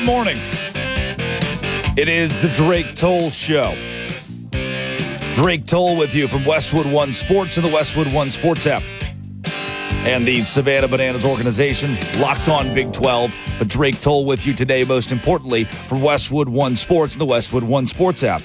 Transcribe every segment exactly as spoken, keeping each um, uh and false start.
Good morning. It is the Drake Toll Show. Drake Toll with you from Westwood One Sports and the Westwood One Sports app. And the Savannah Bananas organization, Locked On Big twelve. But Drake Toll with you today, most importantly, from Westwood One Sports and the Westwood One Sports app.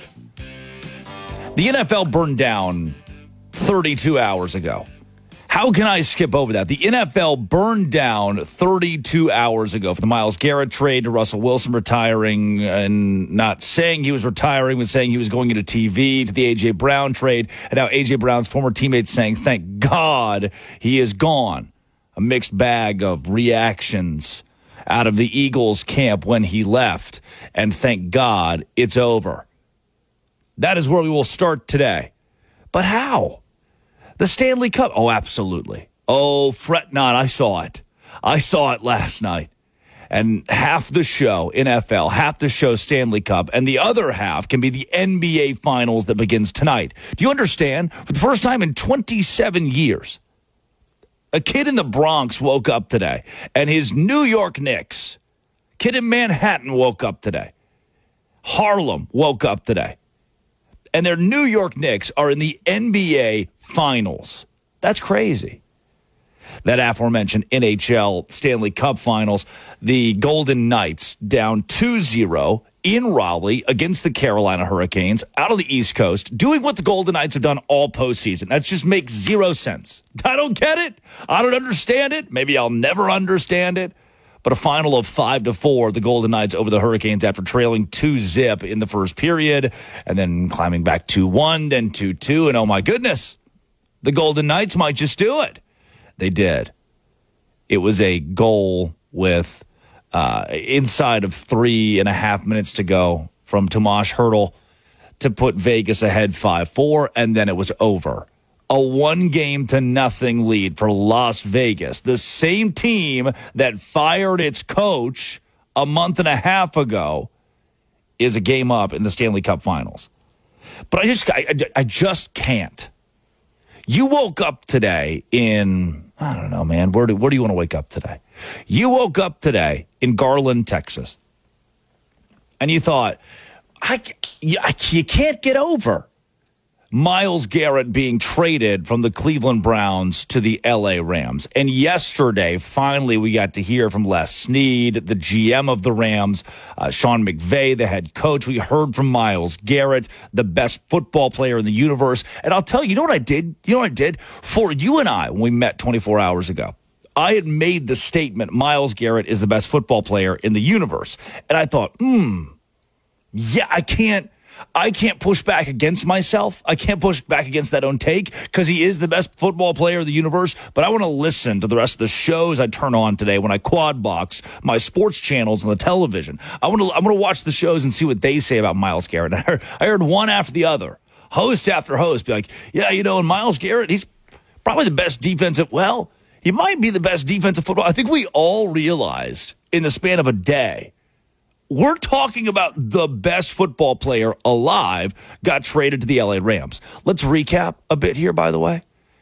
The N F L burned down thirty-two hours ago. How can I skip over that? The N F L burned down thirty-two hours ago for the Myles Garrett trade, to Russell Wilson retiring and not saying he was retiring, but saying he was going into T V, to the A J. Brown trade, and now A J. Brown's former teammates saying, thank God he is gone. A mixed bag of reactions out of the Eagles camp when he left, and thank God it's over. That is where we will start today. But how? The Stanley Cup. Oh, absolutely. Oh, fret not. I saw it. I saw it last night. And half the show, N F L, half the show, Stanley Cup, and the other half can be the N B A Finals that begins tonight. Do you understand? For the first time in twenty-seven years, a kid in the Bronx woke up today, and his New York Knicks, kid in Manhattan woke up today. Harlem woke up today. And their New York Knicks are in the N B A Finals. That's crazy. That aforementioned N H L Stanley Cup Finals, the Golden Knights down two zero in Raleigh against the Carolina Hurricanes out of the East Coast, doing what the Golden Knights have done all postseason. That just makes zero sense. I don't get it. I don't understand it. Maybe I'll never understand it. But a final of five to four, the Golden Knights over the Hurricanes after trailing two zip in the first period, and then climbing back two one, then two two, and oh my goodness, the Golden Knights might just do it. They did. It was a goal with uh, inside of three and a half minutes to go from Tomas Hertl to put Vegas ahead five four, and then it was over. A one-game to nothing lead for Las Vegas, the same team that fired its coach a month and a half ago, is a game up in the Stanley Cup Finals. But I just, I, I just can't. You woke up today in, I don't know, man, where do, where do you want to wake up today? You woke up today in Garland, Texas, and you thought, I, I, you can't get over Myles Garrett being traded from the Cleveland Browns to the L A Rams. And yesterday, finally, we got to hear from Les Snead, the G M of the Rams, uh, Sean McVay, the head coach. We heard from Myles Garrett, the best football player in the universe. And I'll tell you, you know what I did? You know what I did? For you and I, when we met twenty-four hours ago, I had made the statement, Myles Garrett is the best football player in the universe. And I thought, hmm, yeah, I can't. I can't push back against myself. I can't push back against that own take because he is the best football player in the universe. But I want to listen to the rest of the shows I turn on today when I quad box my sports channels on the television. I want to I'm going to watch the shows and see what they say about Myles Garrett. I heard, I heard one after the other, host after host, be like, yeah, you know, and Myles Garrett, he's probably the best defensive. Well, he might be the best defensive football. I think we all realized in the span of a day, we're talking about the best football player alive got traded to the L A Rams. Let's recap a bit here, by the way.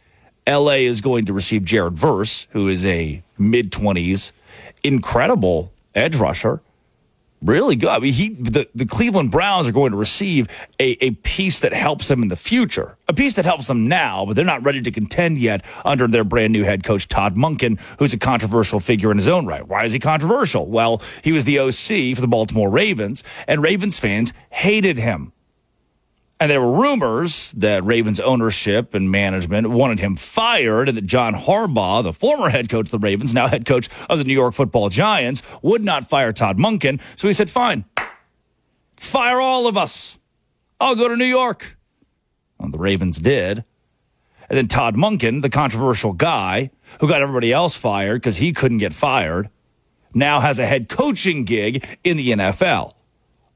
L A is going to receive Jared Verse, who is a mid-twenties, incredible edge rusher. Really good. I mean, he, the, the Cleveland Browns are going to receive a, a piece that helps them in the future. A piece that helps them now, but they're not ready to contend yet under their brand new head coach, Todd Monken, who's a controversial figure in his own right. Why is he controversial? Well, he was the O C for the Baltimore Ravens, and Ravens fans hated him. And there were rumors that Ravens ownership and management wanted him fired, and that John Harbaugh, the former head coach of the Ravens, now head coach of the New York Football Giants, would not fire Todd Monken. So he said, fine, fire all of us. I'll go to New York. Well, the Ravens did. And then Todd Monken, the controversial guy who got everybody else fired because he couldn't get fired, now has a head coaching gig in the N F L.